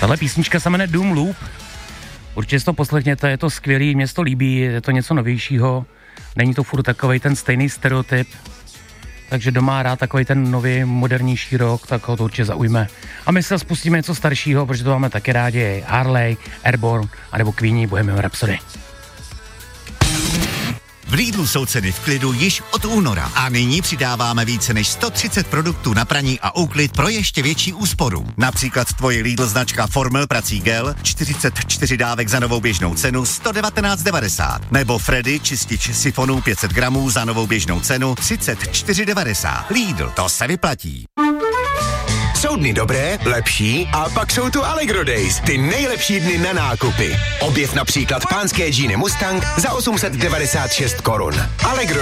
Tahle písnička se jmenuje Doom Loop. Určitě si to poslechněte, je to skvělý, mě se to líbí, je to něco novějšího. Není to furt takovej ten stejný stereotyp. Takže kdo má rád takový ten nový, modernější rock, tak ho to určitě zaujme. A my se spustíme něco staršího, protože to máme taky rádi. Harley, Airborne, anebo Queenie, Bohemian Rhapsody. V Lidlu jsou ceny v klidu již od února a nyní přidáváme více než 130 produktů na praní a úklid pro ještě větší úsporu. Například tvoje Lidl značka Formel prací gel, 44 dávek za novou běžnou cenu 119,90. Nebo Freddy čistič sifonů 500 gramů za novou běžnou cenu 34,90. Lidl, to se vyplatí. Jsou dny dobré, lepší a pak jsou tu Allegro Days, ty nejlepší dny na nákupy. Objev například pánské džíny Mustang za 896 korun. Allegro